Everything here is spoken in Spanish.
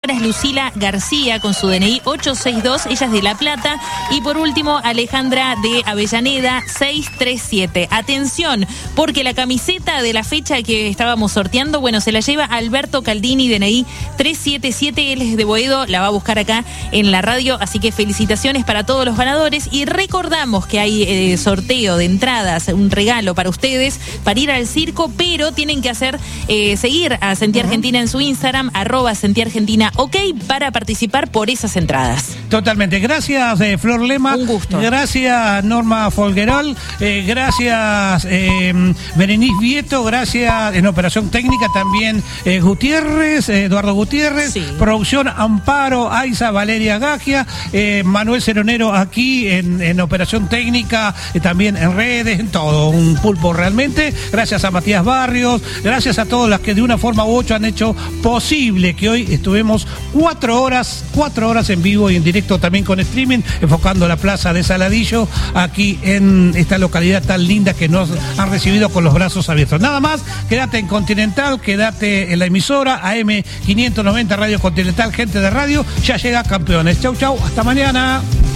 otra es Lucila García con su DNI 862, ella es de La Plata. Y por último, Alejandra de Avellaneda 637. Atención, porque la camiseta de la fecha que estábamos sorteando, bueno, se la lleva Alberto Caldini, DNI 377, él es de Boedo, la va a buscar acá en la radio, así que felicitaciones para todos los ganadores y recordamos que hay sorteo de entradas, un regalo para ustedes para ir al circo, pero tienen que seguir a Sentí Argentina en su Instagram, @SentíArgentina, ok, para participar por esas entradas. Totalmente, gracias Flor Lema. Un gusto. Gracias Norma Folguerol, gracias Berenice Vieto, gracias en Operación Técnica también Gutiérrez, Eduardo Gutiérrez, sí. Producción Amparo, Aiza, Valeria Gagia, Manuel Ceronero aquí en Operación Técnica, también en redes, en todo, un pulpo realmente. Gracias a Matías Barrios, gracias a todos los que de una forma u otra han hecho posible que hoy estuvimos 4 horas en vivo y en directo también con streaming, enfocando la plaza de Saladillo, aquí en esta localidad tan linda que nos han recibido con los brazos abiertos. Nada más, quédate en Continental, quédate en la emisora AM 590 Radio Continental, gente de radio, ya llega Campeones. Chau, chau, hasta mañana.